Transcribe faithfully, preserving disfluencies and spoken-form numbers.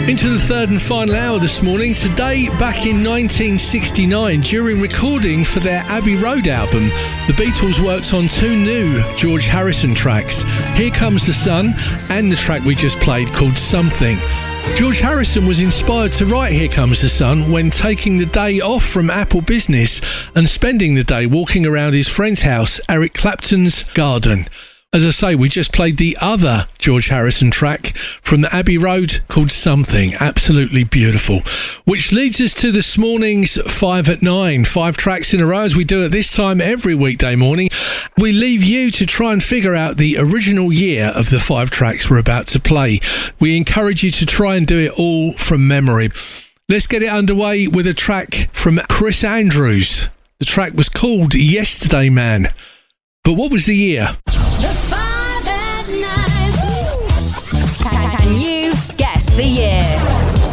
Into the third and final hour this morning. Today, back in nineteen sixty-nine, during recording for their Abbey Road album, the Beatles worked on two new George Harrison tracks, Here Comes the Sun and the track we just played called Something. George Harrison was inspired to write Here Comes the Sun when taking the day off from Apple business and spending the day walking around his friend's house, Eric Clapton's garden. As I say, we just played the other George Harrison track from the Abbey Road called Something. Absolutely beautiful. Which leads us to this morning's Five at Nine. Five tracks in a row, as we do at this time every weekday morning. We leave you to try and figure out the original year of the five tracks we're about to play. We encourage you to try and do it all from memory. Let's get it underway with a track from Chris Andrews. The track was called Yesterday Man. But what was the year? Can you guess the year?